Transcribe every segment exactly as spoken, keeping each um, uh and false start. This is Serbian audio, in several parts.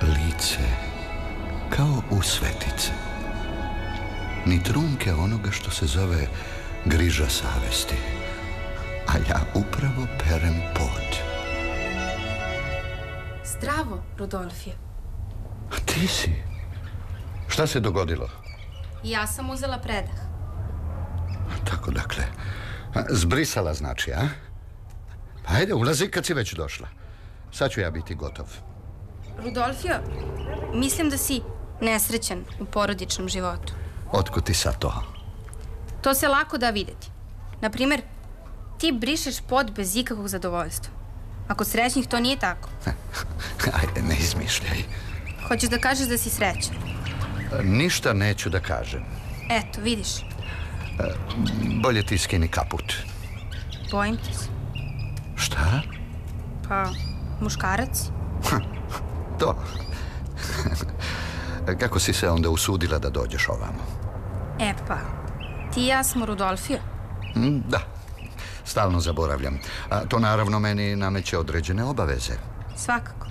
lice kao u svetice. Ni trunke onoga što se zove griža savesti. A ja upravo perem pod. Zdravo, Rudolfije. Ti si? Šta se dogodilo? Ja sam uzela predah. Tako dakle. Zbrisala znači, a? Pa ajde, ulazi kad si već došla. Sad ću ja biti gotov. Rudolfio, mislim da si nesrećan u porodičnom životu. Otkud ti sad to? To se lako da videti. Naprimer, ti brišeš pod bez ikakvog zadovoljstva. Ako srećnih to nije tako. Ajde, ne izmišljaj. Hoćeš da kažeš da si srećan? Ništa neću da kažem. Eto, vidiš. Bolje ti skini kaput. Bojim te se. Šta? Pa, muškarac? To. Kako si se onda usudila da dođeš ovamo? E pa, ti i ja smo Rudolfio. Da, stalno zaboravljam. A to naravno meni nameće određene obaveze. Svakako.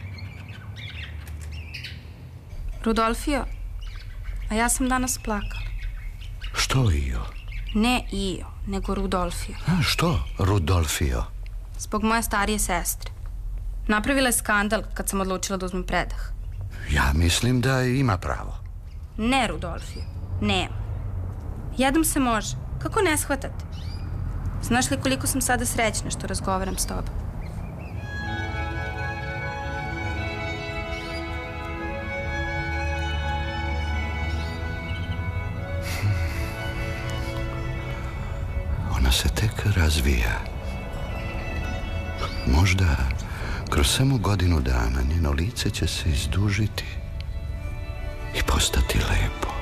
Rudolfio, a ja sam danas plakala. Što, Io? Ne Io, nego Rudolfio. A, što, Rudolfio? Zbog moje starije sestre. Napravila je skandal kad sam odlučila da uzmem predah. Ja mislim da ima pravo. Ne, Rudolfio, nema. Jednom se može. Kako ne shvatate? Znaš li koliko sam sada srećna što razgovaram s tobom? Ona se tek razvija. Možda kroz samo godinu dana njeno lice će se izdužiti i postati lepo.